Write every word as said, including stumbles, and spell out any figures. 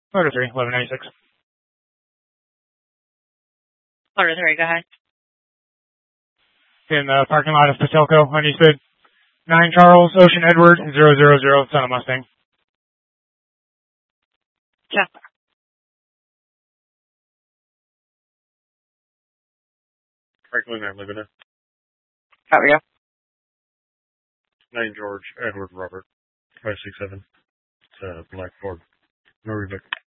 Motor three, eleven ninety-six. Motor three, go ahead. In the parking lot of Patelco on East Bid. nine Charles, Ocean Edward, zero zero zero, Son of Mustang. Check. Franklin and Lebanon. How we go? nine George, Edward, Robert. five six seven. It's a black Ford. No Rubik.